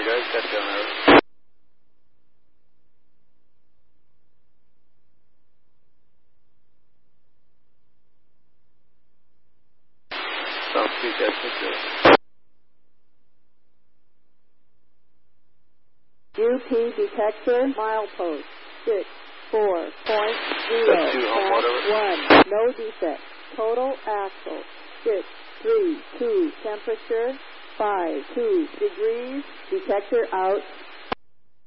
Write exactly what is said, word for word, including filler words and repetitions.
guys. Catch down there. Sounds good, guys. Thank you. U P detector, milepost, six, four, point, zero, one, no defect, total axle, six, three, two, temperature, five, two degrees, detector out.